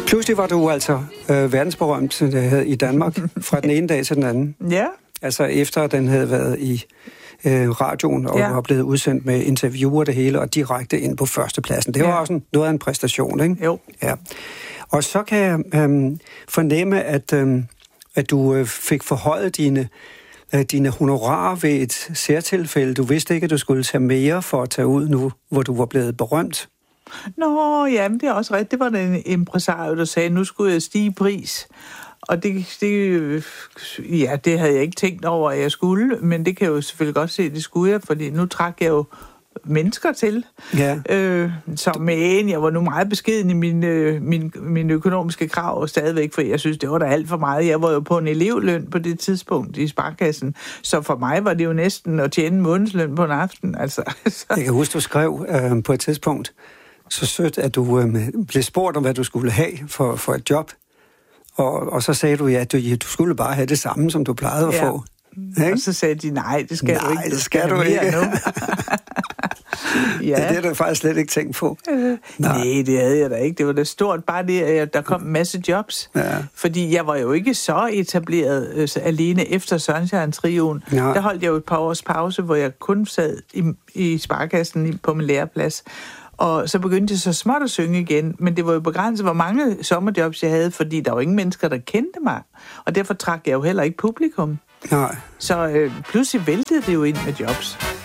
Pludselig var du altså verdensberømt i Danmark fra den ene dag til den anden. Ja. Altså efter den havde været i radioen og var blevet udsendt med interviewer det hele og direkte ind på førstepladsen. Det var også noget af en præstation, ikke? Jo. Ja. Og så kan jeg fornemme, at du fik forhøjet dine honorarer ved et særtilfælde. Du vidste ikke, at du skulle tage mere for at tage ud nu, hvor du var blevet berømt. Nå, jamen det er også rigtigt. Det var den impresario, der sagde, nu skulle jeg stige i pris. Og det havde jeg ikke tænkt over, at jeg skulle, men det kan jeg jo selvfølgelig godt se, det skulle jeg, fordi nu trak jeg jo mennesker til. Ja. Men jeg var nu meget beskeden i mine økonomiske krav stadigvæk, for jeg synes, det var da alt for meget. Jeg var jo på en elevløn på det tidspunkt i Sparekassen, så for mig var det jo næsten at tjene en månedsløn på en aften. Altså. Jeg kan huske, du skrev på et tidspunkt så sødt, at du blev spurgt om, hvad du skulle have for et job. Og så sagde du, at du skulle bare have det samme, som du plejede at få. Og så sagde de, nej, det skal du ikke. Nej, det skal du ikke. Det havde du faktisk slet ikke tænkt på. Nej, det havde jeg da ikke. Det var da stort, bare det, at der kom en masse jobs. Ja. Fordi jeg var jo ikke så etableret alene efter Sunshine-trioen. Ja. Der holdt jeg jo et par års pause, hvor jeg kun sad i Sparekassen på min læreplads. Og så begyndte jeg så småt at synge igen, men det var jo begrænset, hvor mange sommerjobs jeg havde, fordi der var ingen mennesker, der kendte mig. Og derfor trak jeg jo heller ikke publikum. Nej. Så pludselig væltede det jo ind med jobs.